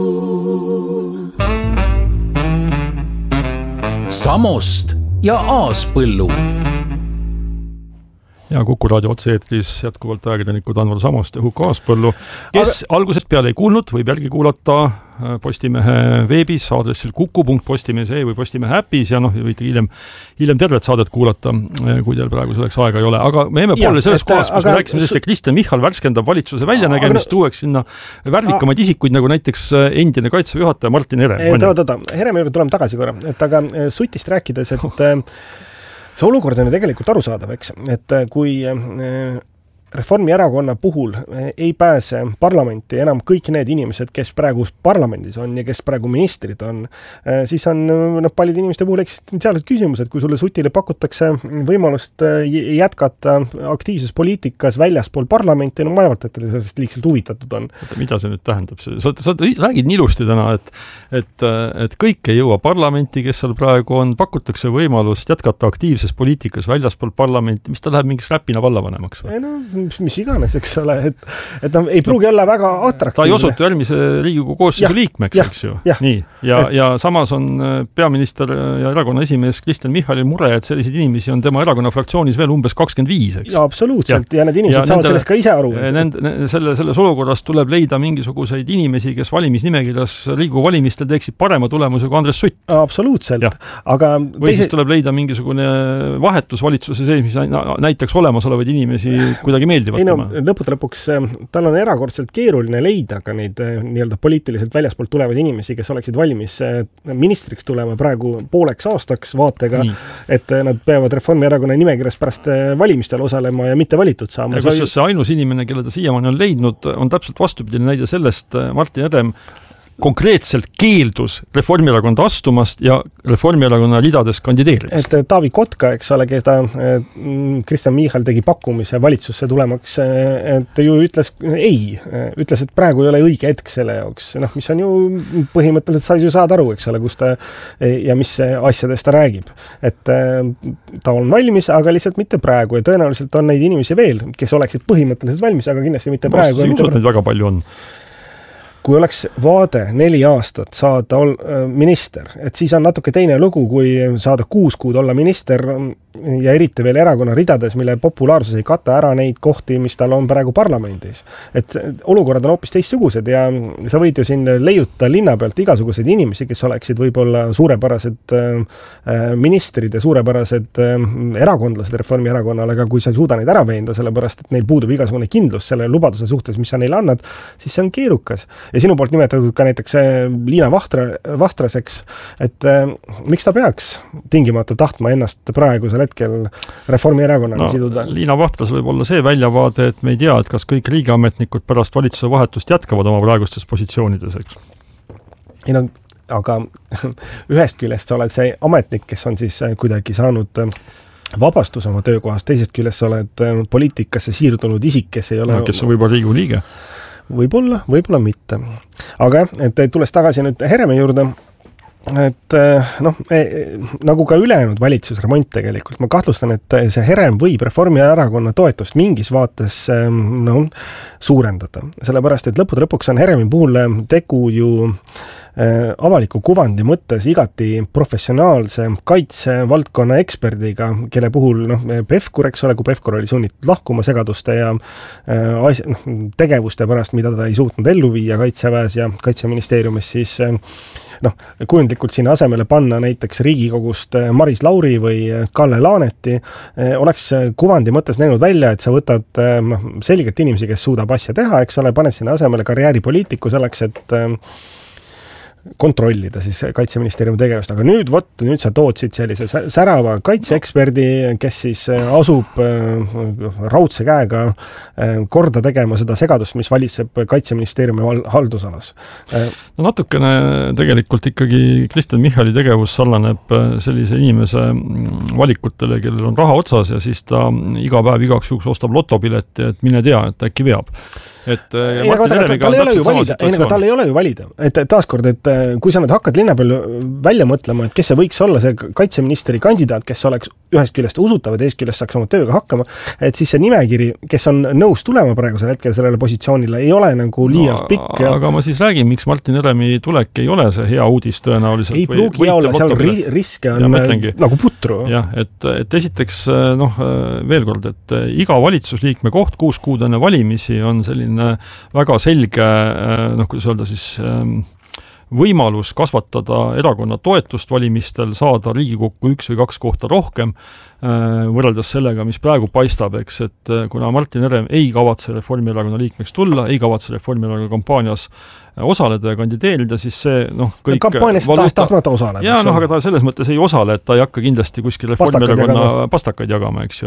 Samost ja Aaspõllu. Ja Kuku raadio otse-eetris jätkuvalt ajakirjanikud Anvar Samost ja Huko Aaspõllu, kes algusest peale ei kuulnud, võib järgi kuulata Postimehe veebis aadressil kuku.postimees.ee või Postimehe äpis ja võite hiljem tervet saadet kuulata, kui teil praegu selleks aega ei ole. Aga me jääme poole selles kohas, kus me rääkisime sellest, et Kristen Michal värskendab valitsuse väljanägemist, tuueks sinna värvikamaid isikuid, nagu näiteks endine Kaitseväe juhataja Martin Herem. Heremi juurde tuleme tagasi korra, et aga Sutist rääkides, et see olukord on ju tegelikult arusaadav, eks, et kui Reformierakonna puhul ei pääse parlamenti enam kõik need inimesed, kes praegu parlamendis on ja kes praegu ministrid on, siis on paljud inimeste puhul eksistentsiaalsed küsimused, kui sulle sutile pakutakse võimalust jätkata aktiivsuspoliitikas väljaspool parlamenti, no ma arvan, et sellest liigselt huvitatud on. Mida see nüüd tähendab? Sa räägid nii ilusti täna, et kõik ei jõua parlamenti, kes seal praegu on, pakutakse võimalust jätkata aktiivses poliitikas väljaspool parlamenti, mis ta läheb mingiks räpina vallavanemaks või? No, mis iganes, eks ole, et ei pruugi olla väga atraktiivne. Ta ei osutu järgmise Riigikogu koosseisu liikmeks, eks ju. Nii. Ja samas on peaminister ja erakonna esimees Kristen Michalil mure, et selliseid inimesi on tema erakonna fraktsioonis veel umbes 25, eks? Ja absoluutselt, ja need inimesed saavad sellest ka ise aru. Selles olukorras tuleb leida mingisuguseid inimesi, kes valimisnimekirjas Riigikogu valimistel teeksid parema tulemuse kui Andres Sutt. Absoluutselt. Aga või siis tuleb leida mingisugune vahetusvalitsuse sees, mis näitaks olemasolevaid inimesi kuidagi meeldivalt. Lõpuks tal on erakordselt keeruline leida ka neid nii-öelda poliitiliselt väljaspoolt tulevaid inimesi, kes oleksid valmis ministriks tulema praegu pooleks aastaks vaatega, et nad peavad Reformierakonna nimekirjas pärast valimistel osalema ja mitte valitud saama. Ja kusjuures see ainus inimene, kelle ta siiamaani on leidnud, on täpselt vastupidine näide sellest Martin Herem konkreetselt keeldus Reformierakonda astumast ja Reformierakonna ridades kandideerimist. Et Taavi Kotka, eks ole, keda Kristen Michal tegi pakkumise valitsusse tulemaks, et ju ütles ei, ütles, et praegu ei ole õige hetk selle jaoks, mis on ju põhimõtteliselt sa ju saad aru, eks ole, kus ta ja mis asjadest ta räägib. Et ta on valmis, aga lihtsalt mitte praegu ja tõenäoliselt on neid inimesi veel, kes oleksid põhimõtteliselt valmis, aga kindlasti mitte praegu. Ma usud, neid väga palju on. Kui oleks vaade 4 aastat saada minister, et siis on natuke teine lugu, kui saada 6 kuud olla minister ja eriti veel erakonna ridades, mille populaarsus ei kata ära neid kohti, mis tal on praegu parlamendis. Et olukorrad on hoopis teistsugused ja sa võid ju siin leiuta linna pealt igasuguseid inimesi, kes oleksid võib-olla suurepärased ministrid ja suurepärased erakondlased Reformierakonnale, aga kui sa ei suuda neid ära veenda, sellepärast, et neil puudub igasugune kindlus selle lubaduse suhtes, mis sa neile annad, siis see on keerukas. Ja sinu poolt nimetatud ka näiteks Liina Vahtraseks, et miks ta peaks tingimata tahtma ennast praegusel hetkel Reformierakonnale siduda? Liina Vahtras võib olla see väljavaade, et me ei tea, et kas kõik riigiametnikud pärast valitsuse vahetust jätkavad oma praegustes positsioonides, eks? Ei no, aga ühest küljest sa oled see ametnik, kes on siis kuidagi saanud vabastus oma töökohast, teisest küljest sa oled poliitikasse siirdunud isik, kes ei ole... kes on võib-olla Riigikogu liige. Võib-olla mitte. Aga et tulles tagasi nüüd Heremi juurde, et nagu ka ülejäänud valitsusremont tegelikult, ma kahtlustan, et see Herem võib Reformierakonna toetust mingis vaates suurendada. Sellepärast, et lõpuks on Heremi puhul tegu ju avaliku kuvandi mõttes igati professionaalse kaitsevaldkonna eksperdiga, kelle puhul Pevkur, eks ole, kui Pevkur oli sunnitud lahkuma segaduste ja tegevuste pärast, mida ta ei suutnud ellu viia Kaitseväes ja Kaitseministeeriumis, siis kujundlikult sinna asemele panna näiteks Riigikogust Maris Lauri või Kalle Laaneti, oleks kuvandi mõttes näinud välja, et sa võtad selgelt inimesi, kes suudab asja teha, eks ole, paned sinna asemele karjääripoliitiku selleks, et kontrollida siis Kaitseministeeriumi tegevust, aga nüüd sa tood siit sellise särava kaitseeksperdi, kes siis asub raudse käega korda tegema seda segadust, mis valitseb Kaitseministeeriumi haldusalas. No natukene tegelikult ikkagi Kristen Michali tegevus sarnaneb sellise inimese valikutele, kellel on raha otsas ja siis ta iga päev igaks juhuks ostab lotopileti, et mine tea, et äkki veab. Tal ei ole ju valida. Et taaskord, et kui sa nüüd hakkad linna peal välja mõtlema, et kes see võiks olla see kaitseministri kandidaat, kes oleks ühest küljest usutav ja teist küljest saaks oma tööga hakkama, et siis see nimekiri, kes on nõus tulema praegusel hetkel sellele positsioonile, ei ole nagu liialt pikk. Aga ma siis räägin, miks Martin Heremi tulek ei ole see hea uudis tõenäoliselt. Ei pruugi olla, seal riske on nagu putru. Jah, et esiteks veel kord, et iga valitsusliikme koht 6 kuud enne valimisi on selline väga selge, kuidas öelda siis, võimalus kasvatada erakonna toetust valimistel, saada Riigikokku 1 või 2 kohta rohkem, võrreldes sellega, mis praegu paistab, eks, et kuna Martin Herem ei kavatse Reformierakonna liikmeks tulla, ei kavatse Reformierakonna kampaanias osaleda ja kandideerida, siis see kõik kampaanias tahtmata osaleb. Ja aga ta selles mõttes ei osale, et ta ei hakka kindlasti kuskil Reformierakonna pastakaid jagama, eks ju,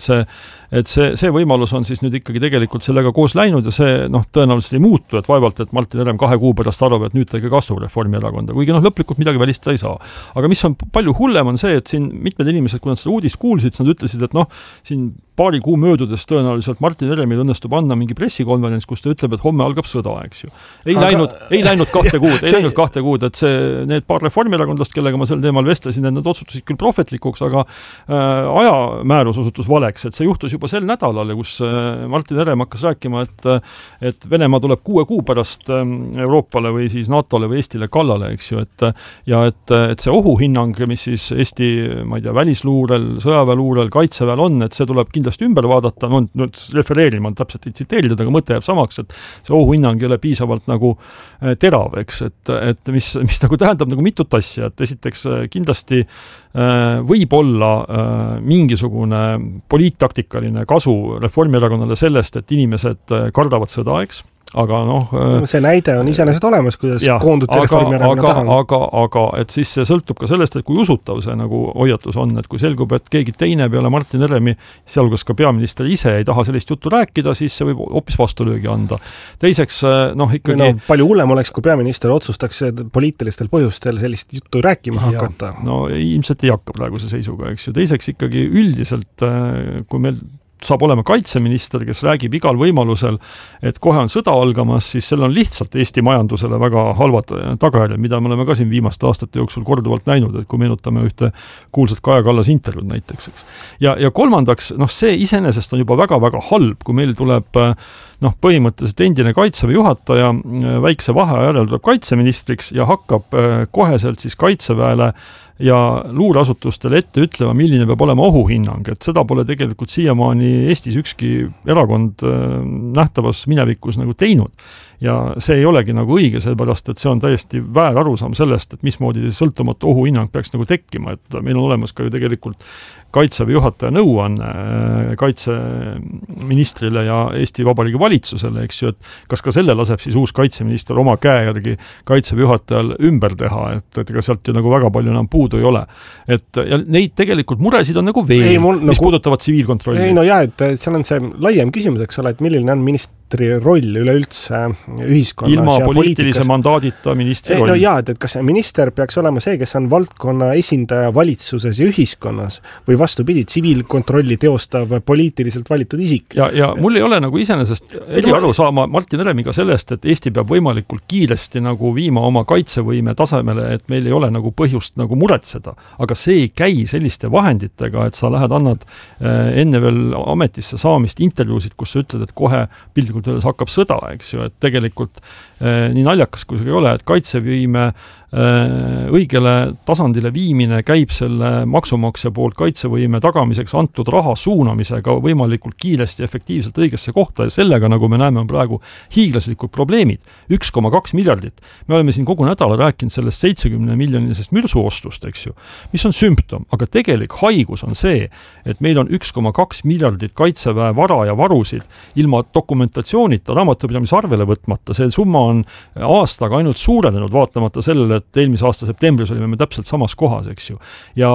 et see võimalus on siis nüüd ikkagi tegelikult sellega koos läinud ja see tõenäoliselt ei muutu, et vaevalt, et Martin Herem 2 kuu pärast arvab, et nüüd ta ikka astub Reformierakonda, kuigi lõplikult midagi välistada ei saa. Aga mis on palju hullem on see, et siin mitmed inimesed, kui nad seda uudist kuulsid, nad ütlesid, et siin paari kuu möödudes tõenäoliselt Martin Heremil õnnestub anda mingi pressikonverents, kus ta ütleb, et homme algab sõda, eks ju. Ei läinud 2 kuud, et need paar reformierakondlast, kellega ma sel teemal vestlesin, et nad otsustasid küll prohvetlikuks, aga ajamäärus osutus valeks, et see juhtus juba sel nädalal, kus Martin Herem hakkas rääkima, et Venemaa tuleb 6 kuu pärast Euroopale või siis NATOle või Eestile kallale, eks ju, et see ohuhinnang, mis siis Eesti, ma ei tea, välisluurel, sõjaväeluurel, kaitseväel on, et see tuleb kindlasti ümber vaadata, nüüd refereerima täpselt ei tsiteerida, aga mõte jääb samaks, et see ohuhinnang ei ole piisavalt nagu terav, eks, et mis nagu tähendab nagu mitut asja, et esiteks kindlasti võib olla mingisugune poliittaktikaline kasu Reformierakonnale sellest, et inimesed kardavad sõda, eks, aga see näide on iseenesest olemas, kuidas koonduti Reformierakonna taha. Aga et siis see sõltub ka sellest, et kui usutav see nagu hoiatus on, et kui selgub, et keegi teine peale Martin Heremi, sealhulgas ka peaminister ise ei taha sellist juttu rääkida, siis see võib hoopis vastulöögi anda. Teiseks, ikkagi... palju hullem oleks, kui peaminister otsustaks poliitilistel põhjustel sellist juttu rääkima hakata. Ilmselt ei hakka praeguse seisuga, eks ju. Teiseks ikkagi üldiselt, kui meil saab olema kaitseminister, kes räägib igal võimalusel, et kohe on sõda algamas, siis seal on lihtsalt Eesti majandusele väga halvad tagajärjed, mida me oleme ka siin viimaste aastate jooksul korduvalt näinud, et kui meenutame ühte kuulsat Kaja Kallas intervjuud näiteks. Eks. Ja kolmandaks, see iseenesest on juba väga-väga halb, kui meil tuleb põhimõtteliselt endine kaitseväe juhataja väikse vaheaja järel tuleb kaitseministriks ja hakkab koheselt siis kaitseväele ja luureasutustele ette ütlema, milline peab olema ohuhinnang, et seda pole tegelikult siiamaani Eestis ükski erakond nähtavas minevikus nagu teinud. Ja see ei olegi nagu õige, sellepärast, et see on täiesti väär arusaam sellest, et mismoodi sõltumatu ohuhinnang peaks nagu tekkima, et meil on olemas ka ju tegelikult kaitseväe juhataja nõuanne kaitseministrile ja Eesti Vabariigi valitsusele, eks ju, et kas ka selle laseb siis uus kaitseminister oma käe järgi kaitseväe juhatajal ümber teha, et ega sealt ju nagu väga palju enam puudu ei ole. Ja neid tegelikult muresid on nagu veel, mis puudutavad tsiviilkontrolli. et seal on see laiem küsimus, eks ole, et milline on ministri roll üleüldse ühiskonnas ilma poliitilise mandaadita ministri roll. Et kas minister peaks olema see, kes on valdkonna esindaja valitsuses ja ühiskonnas või vastupidi, tsiviilkontrolli teostav poliitiliselt valitud isik. Ja mul ei ole nagu iseenesest aru saama Martin Heremiga sellest, et Eesti peab võimalikult kiiresti nagu viima oma kaitsevõime tasemele, et meil ei ole nagu põhjust nagu muretseda. Aga see ei käi selliste vahenditega, et sa lähed, annad enne veel ametisse saamist intervjuusid, kus sa ütled, et kohe pildikult hakkab sõda, eks ju, et tegelikult nii naljakas, kui see ei ole, et kaitsevõime õigele tasandile viimine käib selle maksumaksja poolt kaitsevõime tagamiseks antud raha suunamisega võimalikult kiiresti efektiivselt õigesse kohta ja sellega, nagu me näeme, on praegu hiiglaslikud probleemid. 1,2 miljardit. Me oleme siin kogu nädala rääkinud sellest 70 miljonilisest mürsuostust, eks ju, mis on sümptom, aga tegelik haigus on see, et meil on 1,2 miljardit kaitseväe vara ja varusid ilma dokumentatsioonita, raamatupidamise arvele võtmata. See summa on aastaga ainult suurenenud, vaatamata sellele, et eelmise aasta septembris olime me täpselt samas kohas, eks ju. Ja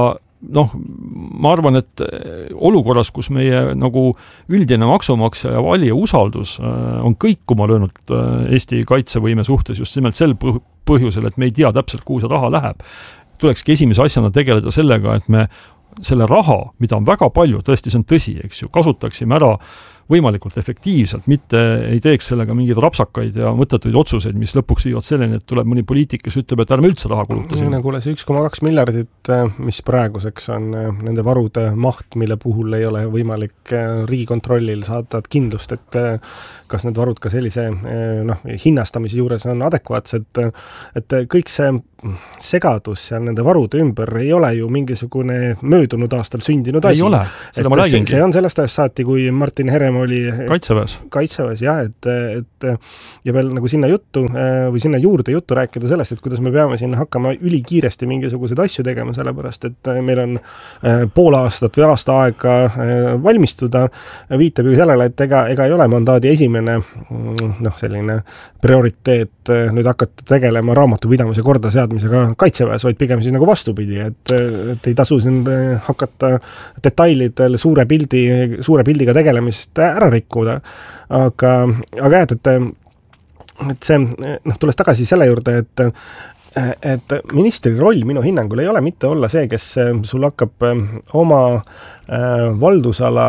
ma arvan, et olukorras, kus meie nagu üldine maksumaksja ja valija usaldus on kõikuma löönud Eesti kaitsevõime suhtes just nimelt sel põhjusel, et me ei tea täpselt, kuhu see raha läheb, tulekski esimese asjana tegeleda sellega, et me selle raha, mida on väga palju, tõesti see on tõsi, eks ju, kasutaksime ära võimalikult efektiivselt, mitte ei teeks sellega mingeid rapsakaid ja mõttetuid otsuseid, mis lõpuks viivad selleni, et tuleb mõni poliitik, kes ütleb, et ärme üldse raha kulutasime. Kuule, see 1,2 miljardit, mis praeguseks on nende varude maht, mille puhul ei ole võimalik Riigikontrollil saada kindlust, et kas need varud ka sellise hinnastamise juures on adekvaatsed, et kõik see segadus seal nende varude ümber ei ole ju mingisugune möödunud aastal sündinud asi. Ei ole, seda ma räägingi. See on sellest ajast saati, kui Martin Herem ennem oli Kaitseväes jah, et ja veel nagu sinna juttu või sinna juurde juttu rääkida sellest, et kuidas me peame siin hakkama ülikiiresti mingisuguseid asju tegema, sellepärast, et meil on pool aastat või aasta aega valmistuda, viitab ju sellele, et ega ei ole mandaadi esimene selline prioriteet nüüd hakata tegelema raamatupidamise korda seadmisega Kaitseväes, vaid pigem siis nagu vastupidi, et ei tasu siin hakata detailidel suure pildiga tegelemist ära rikkuda. Aga jah, et see, tulles tagasi selle juurde, et ministri roll minu hinnangul ei ole mitte olla see, kes sul hakkab oma valdusala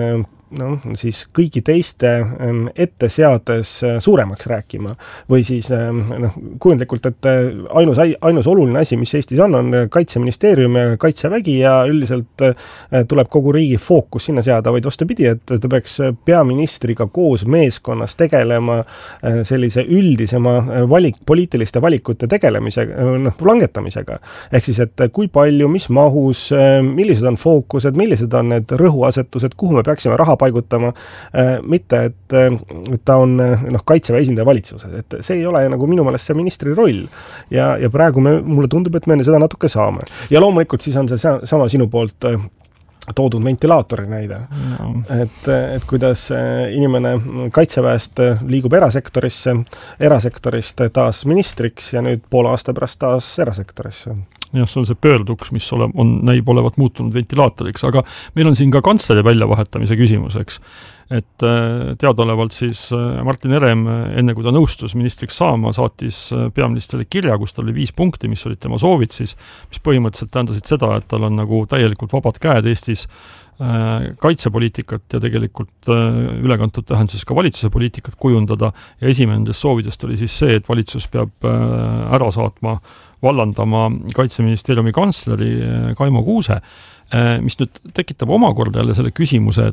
siis kõigi teiste ette seades suuremaks rääkima või siis kujundlikult, et ainus oluline asi, mis Eestis on Kaitseministeerium ja Kaitsevägi ja üldiselt tuleb kogu riigi fookus sinna seada, vaid vastupidi, et ta peaks peaministriga koos meeskonnas tegelema sellise üldisema poliitiliste valikute langetamisega. Ehk siis, et kui palju, mis mahus, millised on fookused, millised on need rõhuasetused, kuhu me peaksime raha paigutama, mitte, et ta on Kaitseväe esindaja valitsuses, et see ei ole nagu minu meelest see ministri roll ja praegu mulle tundub, et me seda natuke saame. Ja loomulikult siis on see sama sinu poolt toodud ventilaatori näide, et kuidas inimene Kaitseväest liigub erasektorist taas ministriks ja nüüd poole aasta pärast taas erasektorisse. Jah, see on see pöörduks, mis näib olevat muutunud ventilaatoriks, aga meil on siin ka kantsleri väljavahetamise küsimus, eks. Et teadaolevalt siis Martin Herem, enne kui ta nõustus ministriks saama, saatis peaministrile kirja, kus tal oli 5 punkti, mis olid tema soovid siis, mis põhimõtteliselt tähendasid seda, et tal on nagu täielikult vabad käed Eestis kaitsepoliitikat ja tegelikult ülekantud tähenduses ka valitsuse poliitikat kujundada ja esimene nendest soovidest oli siis see, et valitsus peab ära saatma vallandama Kaitseministeeriumi kantsleri Kaimo Kuuse, mis nüüd tekitab omakorda jälle selle küsimuse,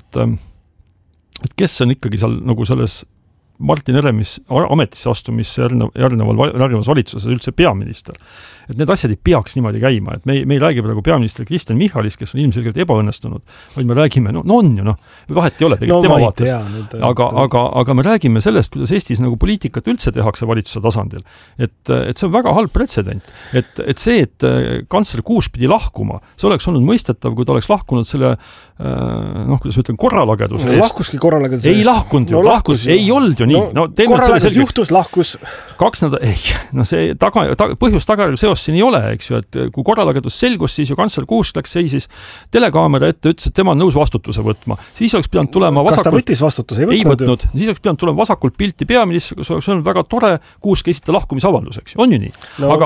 et kes on ikkagi seal nagu selles Martin Heremis ametisse astumisse järgnevas valitsuses üldse peaminister. Et need asjad ei peaks niimoodi käima, et me ei räägi praegu peaminister Kristen Michalist, kes on ilmselgelt ebaõnnestunud, vaid me räägime, on ju, vahet ei ole tegelikult tema vaates. Aga me räägime sellest, kuidas Eestis nagu poliitikat üldse tehakse valitsuse tasandil. Et see on väga halb pretsedent. Et see, et kantsler Kuus pidi lahkuma, see oleks olnud mõistetav, kui ta oleks lahkunud selle kuidas ma ütlen, korralageduse eest. Lahkuski korralageduse eest. Ei lahkunud ju, ei olnud ju nii. Korralagedus juhtus, lahkus. 2 nädalat, see põhjus-tagajärg seos siin ei ole, eks ju, et kui korralagedus selgus, siis ju kantsler Kuus läks seisis telekaamera ette, ütles, et tema on nõus vastutuse võtma. Siis oleks pidanud tulema vasakult... Kas ta võttis vastutuse? Ei võtnud. Siis oleks pidanud tulema vasakult pilti peaministriga, kus oleks olnud väga tore Kuuske esita lahkumisavaldus, eks ju. On ju nii?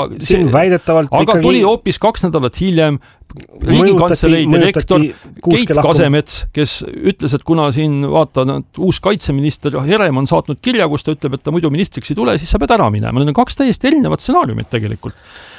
Aga tuli hoopis 2 nädalat hiljem Riigikantselei direktor Keit Kasemets, kes ütles, et kuna siin uus kaitseminister Herem on saatnud kirja, kus ta ütleb, et ta muidu ministriks ei tule, siis sa pead ära minema. Need on 2 täiesti erinevad stsenaariumid tegelikult.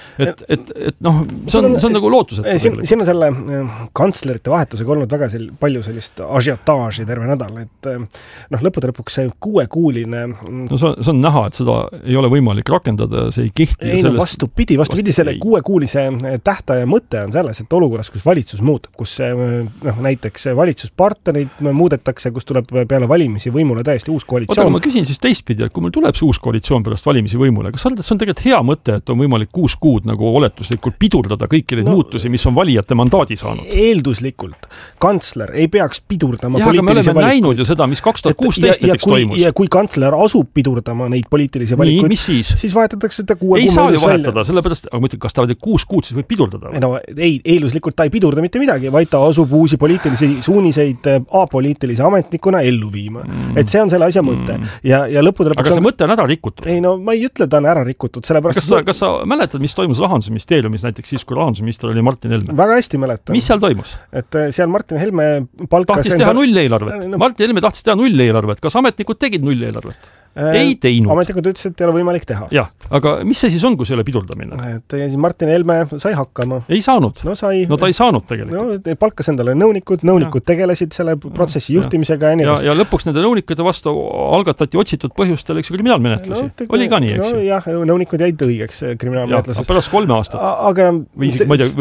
See on nagu lootused. Siin on selle kantslerite vahetusega olnud väga palju sellist ažiotaaži terve nädal, et lõppude lõpuks see 6-kuuline... see on näha, et seda ei ole võimalik rakendada, see ei kehti. Vastupidi, selle 6-kuulise tähtaja mõte on selles, et olukorras, kus valitsus muutub, kus näiteks valitsuspartnerid muudetakse, kus tuleb peale valimisi võimule täiesti uus koalitsioon. Aga ma küsin siis teistpidi, et kui meil tuleb see uus koalitsioon pärast valimisi võimule, kas see on tegelikult hea mõte, et on võimalik 6 kuud nagu oletuslikult pidurdada kõiki neid muutusi, mis on valijate mandaadi saanud. Eelduslikult. Kantsler ei peaks pidurdama poliitilisi valikuid. Aga me oleme näinud ju seda, mis 2016 näiteks toimus. Ja kui kantsler asub pidurdama neid poliitilisi valikuid, siis vahetatakse seda 6 kuud. Ei saa ju vahetada, sellepärast, aga mõtlen, kas ta 6 kuud siis võib pidurdada? Eelduslikult ta ei pidurda mitte midagi, vaid ta asub uusi poliitilisi suuniseid apoliitilise ametnikuna ellu viima. Et see on selle asja mõte. Ja lõppude lõpuks... Aga see mõte on ära rikutud. Ei, ma ei ütle, ta on ära rikutud, sellepärast... Kas sa mäletad, mis toimus Rahandusministeeriumis näiteks siis, kui rahandusminister oli Martin Helme? Väga hästi mäletan. Mis seal toimus? Et seal Martin Helme palkas... Tahtis teha nulleelarvet. Martin Helme tahtis teha nulleelarvet. Kas ametnikud tegid nulleelarvet? Ei teinud. Ametnikud ütles, et ei ole võimalik teha. Jah, aga mis see siis on, kui see ei ole pidurdamine? Et Martin Helme sai hakkama. Ei saanud. No ta ei saanud tegelikult. Palkas endale nõunikud tegelesid selle protsessi juhtimisega ja nii edasi. Ja lõpuks nende nõunikude vastu algatati otsitud põhjustel, eks kriminaalmenetlusi. Oli ka nii, eks ju? Jah, nõunikud jäid õigeks kriminaalmenetluses. Pärast 3 aastat. Aga... Või ma ei tea, võib-olla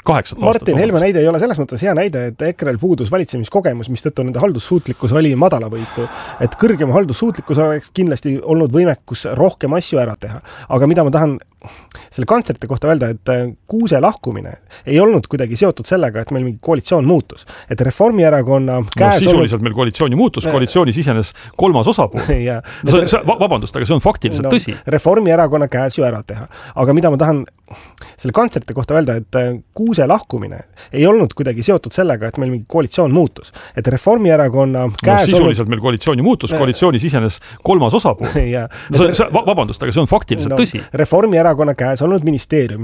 8 aastat. Martin Helme näide ei ole selles mõttes hea näide, et EKRE-l puudus valitsemiskogemus, mistõttu nende haldussuutlikkus oli madalavõitu. Et kõrgema haldussuutlikkus oleks kindlasti olnud võimekus rohkem asju ära teha. Aga mida ma tahan selle kantslerite kohta öelda, et Kuuse lahkumine ei olnud kuidagi seotud sellega, et meil mingi koalitsioon muutus. Et Reformierakonna käes sisuliselt meil koalitsiooni muutus, koalitsioonis isenes 3. osapool. Vabandust, aga see on faktiliselt tõsi. Reformierakonna käes ju ära teha. Aga mida ma tahan selle kantslerite kohta öelda, et Kuuse lahkumine ei olnud kuidagi seotud sellega, et meil mingi koalitsioon muutus. Et Reformierakonna käes sisuliselt meil koalitsiooni muutus, koalitsioonis isenes 3. osapool. Vabandust, aga see on faktiliselt tõsi. Reformierakonna käes olnud ministeerium